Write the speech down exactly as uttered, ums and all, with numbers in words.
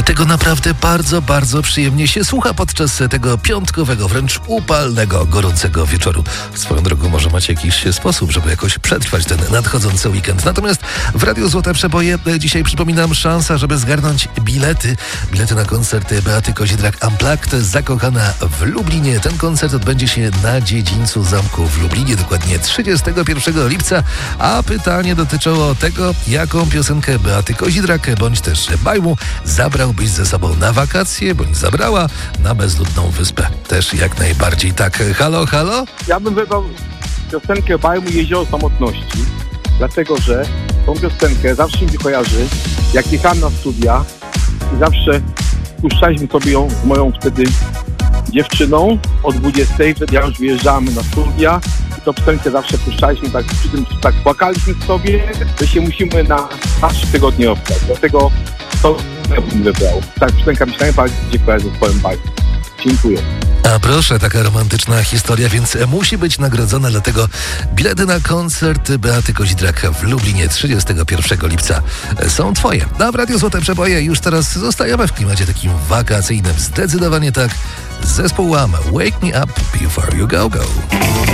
Tego naprawdę bardzo, bardzo przyjemnie się słucha podczas tego piątkowego, wręcz upalnego, gorącego wieczoru. Swoją drogą może macie jakiś sposób, żeby jakoś przetrwać ten nadchodzący weekend. Natomiast w Radiu Złote Przeboje dzisiaj, przypominam, szansa, żeby zgarnąć bilety. Bilety na koncert Beaty Kozidrak Unplugged, Zakochana w Lublinie. Ten koncert odbędzie się na dziedzińcu zamku w Lublinie, dokładnie trzydziestego pierwszego lipca. A pytanie dotyczyło tego, jaką piosenkę Beaty Kozidrak bądź też Bajmu zabrałbyś ze sobą na wakacje, bądź zabrała na bezludną wyspę. Też jak najbardziej tak. Halo, halo? Ja bym wybrał piosenkę Bajmu Jezioro Samotności, dlatego że tą piosenkę zawsze mi się kojarzy, jak jechałem na studia i zawsze puszczaliśmy sobie ją z moją wtedy dziewczyną o dwudziestej, wtedy ja już wyjeżdżamy na studia i tą piosenkę zawsze puszczaliśmy, tak przy tym tak płakaliśmy sobie, że się musimy na trzy tygodnie oddać. Dlatego to ja bym wybrał. Tak, piosenka mi się najbardziej kojarzy z twoim Bajmem. Dziękuję. A proszę, taka romantyczna historia, więc musi być nagrodzona, dlatego bilety na koncert Beaty Kozidrak w Lublinie trzydziestego pierwszego lipca są twoje. No, w Radiu Złote Przeboje już teraz zostajemy w klimacie takim wakacyjnym. Zdecydowanie tak. Zespół Wham! Wake Me Up Before You Go Go.